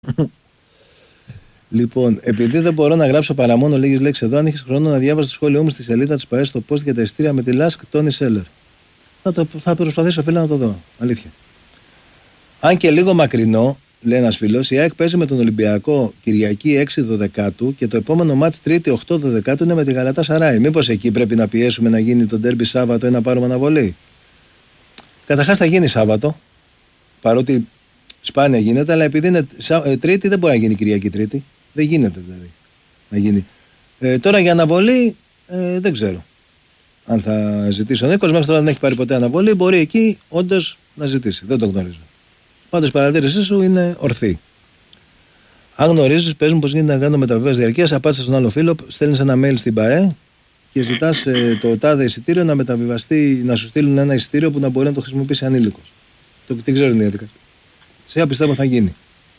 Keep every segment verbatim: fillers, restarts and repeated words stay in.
Λοιπόν, επειδή δεν μπορώ να γράψω παρά μόνο λίγες λέξεις εδώ, αν έχεις χρόνο να διάβασεις το σχόλιο μου στη σελίδα της ΠΑΕ στο post για τα εισιτήρια με τη Λάσκ Τόνι Σέλερ. Θα, το, θα προσπαθήσω, φίλε, να το δω. Αλήθεια. Αν και λίγο μακρινό, λέει ένας φίλος, η ΑΕΚ παίζει με τον Ολυμπιακό Κυριακή έξι δωδεκάτου και το επόμενο μάτς Τρίτη οκτώ δωδεκάτου είναι με τη Γαλατάσαράι. Μήπως εκεί πρέπει να πιέσουμε να γίνει το ντέρμπι Σάββατο ή να πάρουμε αναβολή? Καταρχάς θα γίνει Σάββατο, παρότι σπάνια γίνεται, αλλά επειδή είναι Τρίτη δεν μπορεί να γίνει Κυριακή Τρίτη. Δεν γίνεται δηλαδή να γίνει. Ε, τώρα για αναβολή ε, δεν ξέρω αν θα ζητήσει ο Νίκος. Μέχρι τώρα δεν έχει πάρει ποτέ αναβολή. Μπορεί εκεί όντως να ζητήσει. Δεν το γνωρίζω. Πάντως η παρατήρησή σου είναι ορθή. Αν γνωρίζεις, πες μου πώς γίνεται να κάνω μεταβίβαση διαρκείας. Απάντησε στον άλλο φίλο, στέλνεις ένα mail στην ΠΑΕ και ζητάς ε, το τάδε εισιτήριο να μεταβιβαστεί, να σου στείλουν ένα εισιτήριο που να μπορεί να το χρησιμοποιήσει ανήλικος. Το τι ξέρω είναι η διαδικασία. Σε πιστεύω θα γίνει.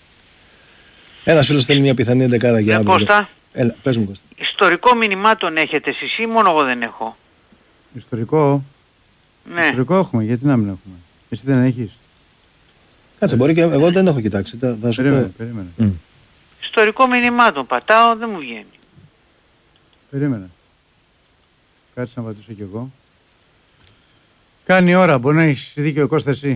Ένας φίλος στέλνει μια πιθανή εντεκάδα για αύριο. Κώστα. Έλα, πες μου, Κώστα. Ιστορικό μηνυμάτων έχετε εσείς ή μόνο εγώ δεν έχω? Ιστορικό. Ναι. Ιστορικό έχουμε, γιατί να μην έχουμε? Εσύ δεν έχεις? Κάτσε, μπορεί και εγώ δεν έχω κοιτάξει. Θα, θα σου Περίμενε, πω. περίμενε. Mm. Ιστορικό μηνυμάτων πατάω, δεν μου βγαίνει. Περίμενε. Κάτσε να πατήσω κι εγώ. Κάνει ώρα, μπορεί να έχεις δίκιο, Κώστα, εσύ.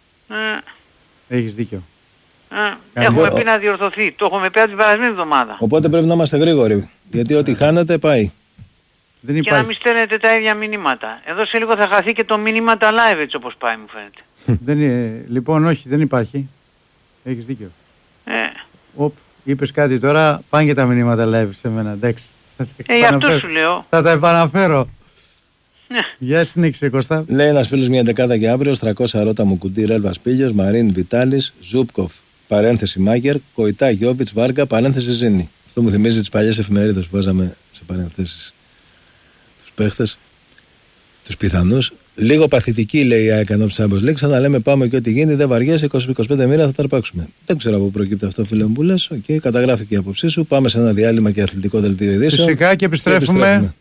Ε, Έχεις δίκιο. ε, έχουμε πει να διορθωθεί. Το έχουμε πει από την περασμένη εβδομάδα. Οπότε πρέπει να είμαστε γρήγοροι. Γιατί ό,τι χάνεται πάει. Δεν Και να υπάρχει. μην στέλνετε τα ίδια μηνύματα. Εδώ σε λίγο θα χαθεί και το μήνυμα τα live έτσι όπως πάει, μου φαίνεται. δεν, ε, λοιπόν, όχι, δεν υπάρχει. Έχεις δίκιο. Ε, Οπ, είπες κάτι τώρα, πάνε και τα μηνύματα live σε μένα, εντάξει. Θα τα ε γι' αυτό επαναφέρω. σου λέω. Θα τα επαναφέρω. Ναι. Γεια συνέχισε, Κώστα. Λέει ένας φίλος μια δεκάδα για αύριο. τριακόσια Ρώτα Μουκουντή, Ρέλβας Πίλιος, Μαρίν Βιτάλης, Ζούπκοφ, παρένθεση Μάγκερ, Κοϊτά Γιώβιτς, Βάρκα, παρένθεση Ζήνη. Αυτό μου θυμίζει τις παλιές εφημερίδες που βάζαμε σε παρένθεσεις τους παίχτες, τους πιθανούς. Λίγο παθητική, λέει η ΑΕΚ ενόψει Champions League. Σαν να λέμε πάμε και ό,τι γίνει, δεν βαριέσαι, είκοσι με είκοσι πέντε μοίρα θα τα αρπάξουμε. Δεν ξέρω από πού προκύπτει αυτό, φίλε μου, που λες. Okay, καταγράφει και η άποψή σου. Πάμε σε ένα διάλειμμα και αθλητικό δελτίο ειδήσεων. Φυσικά και επιστρέφουμε. Και επιστρέφουμε.